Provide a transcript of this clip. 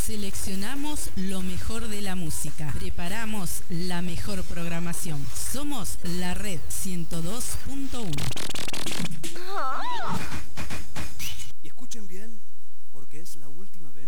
Seleccionamos lo mejor de la música. Preparamos la mejor programación. Somos la Red 102.1. Y escuchen bien, porque es la última vez